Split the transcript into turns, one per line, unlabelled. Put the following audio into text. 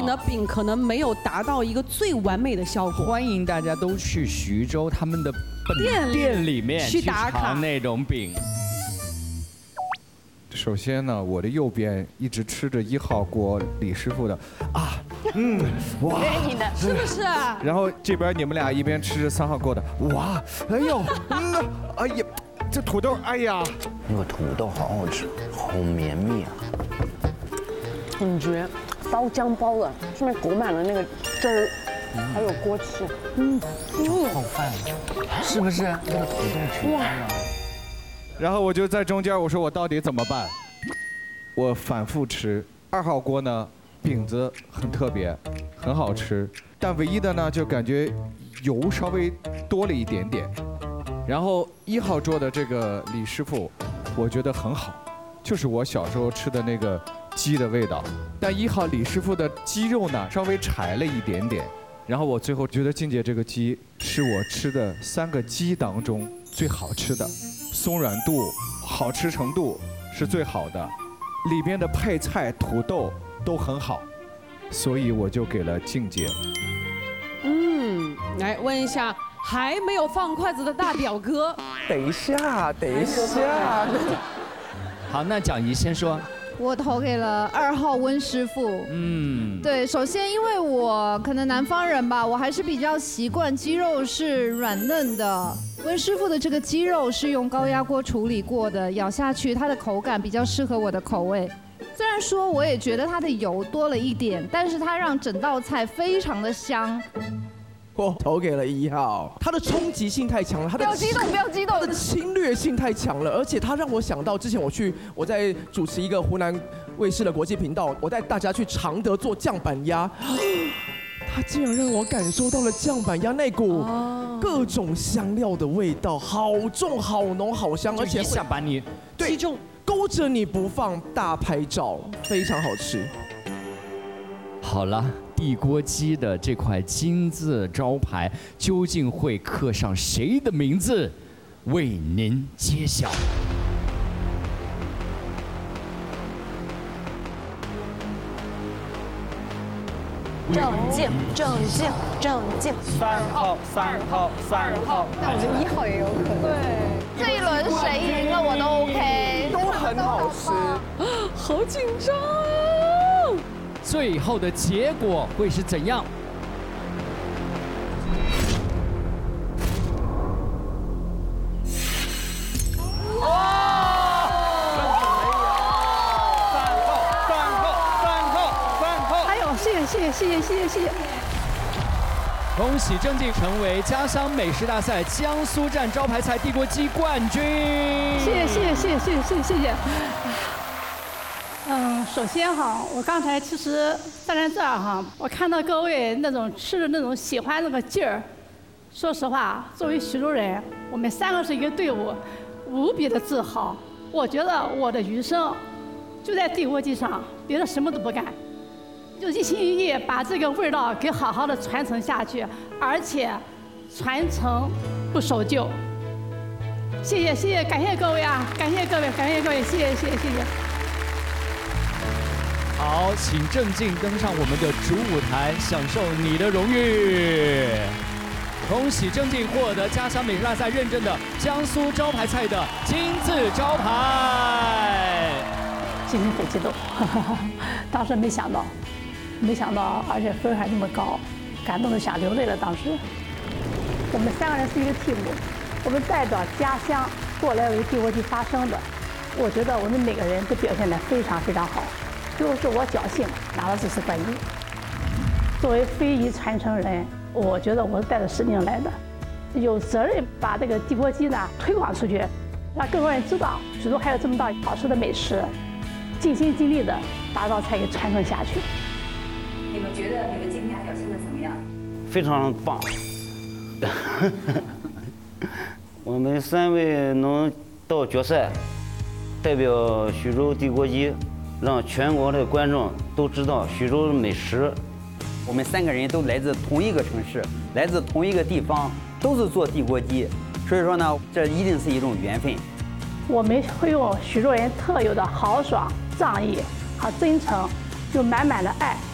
呢，饼可能没有达到一个最完美的效果。
欢迎大家都去徐州他们的店里面去
打卡
尝那种饼。
首先呢，我的右边一直吃着1号锅李师傅的哇，
是不是？
然后这边你们俩一边吃着3号锅的，哇，哎呦，哎呀，这土豆，哎呀，
那个土豆好好吃，好绵密啊，
很绝，包浆包了，上面裹满了那个汁儿，还有锅气，
泡饭，是不是？那个土豆全了。
然后我就在中间，我说我到底怎么办？我反复吃2号锅呢，饼子很特别，很好吃，但唯一的呢就感觉油稍微多了一点点。然后1号桌的这个李师傅，我觉得很好，就是我小时候吃的那个鸡的味道。但1号李师傅的鸡肉呢稍微柴了一点点。然后我最后觉得静姐这个鸡是我吃的3个鸡当中最好吃的。松软度、好吃程度是最好的，里边的配菜、土豆都很好，所以我就给了静姐。
来问一下还没有放筷子的大表哥。
等一下。
好，那蒋怡先说。
我投给了2号温师傅。对，首先因为我可能南方人吧，我还是比较习惯鸡肉是软嫩的。温师傅的这个鸡肉是用高压锅处理过的，咬下去它的口感比较适合我的口味。虽然说我也觉得它的油多了一点，但是它让整道菜非常的香。
我投给了1号，它的冲击性太强了，
不要激动，
它的侵略性太强了，而且它让我想到之前我在主持一个湖南卫视的国际频道，我带大家去常德做酱板鸭，它竟然让我感受到了酱板鸭那股各种香料的味道，好重、好浓、好香，而且
一下把你
击中，勾着你不放，大拍照，非常好吃。
好了，地锅鸡的这块金字招牌究竟会刻上谁的名字？为您揭晓。
正静。
3号。
但我觉得1号也有可能。对，这一轮谁赢了我都 OK，
都很好吃。
好紧张啊！
最后的结果会是怎样？
哎呦，谢谢。
恭喜郑静成为家乡美食大赛江苏站招牌菜地锅鸡冠军！
谢谢。首先哈，我刚才其实站在这儿哈，我看到各位那种吃的那种喜欢那个劲儿，说实话，作为徐州人，我们3个是一个队伍，无比的自豪。我觉得我的余生就在地锅鸡上，别的什么都不干，就一心一意把这个味道给好好的传承下去，而且传承不守旧。谢谢，感谢各位啊，感谢各位，谢谢。
好，请郑静登上我们的主舞台，享受你的荣誉。恭喜郑静获得家乡美食大赛认证的江苏招牌菜的金字招牌。
心情很激动，当时没想到，而且分还这么高，感动的想流泪了。当时，我们3个人是一个 team， 我们代表家乡过来为地锅鸡发声的。我觉得我们每个人都表现得非常好。就是我侥幸拿到这次冠军。作为非遗传承人，我觉得我是带着使命来的，有责任把这个地锅鸡呢推广出去，让更多人知道徐州还有这么道好吃的美食，尽心尽力的把这道菜给传承下去。
你们觉得你们今天表现的怎么样？
非常棒。我们3位能到决赛，代表徐州地锅鸡，让全国的观众都知道徐州的美食。
我们3个人都来自同一个城市，来自同一个地方，都是做地锅鸡，所以说呢，这一定是一种缘分。
我们会用徐州人特有的豪爽、仗义和真诚，用满满的爱